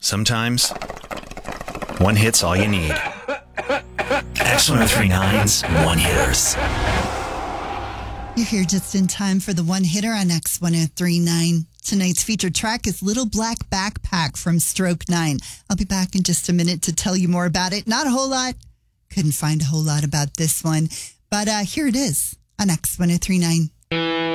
Sometimes, one hit's all you need. X1039's One Hitters. You're here just in time for the one hitter on X1039. Tonight's featured track is Little Black Backpack from Stroke 9. I'll be back in just a minute to tell you more about it. Not a whole lot. Couldn't find a whole lot about this one. But here it is on X1039.